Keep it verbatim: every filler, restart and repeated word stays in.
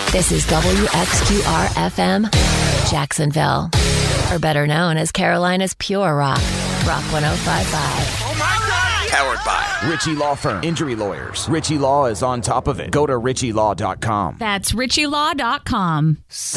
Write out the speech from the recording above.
This is W X Q R F M, Jacksonville, or better known as Carolina's Pure Rock, Rock one oh five point five. Oh my God! Powered by Ritchie Law Firm. Injury lawyers. Ritchie Law is on top of it. Go to ritchie law dot com. That's ritchie law dot com.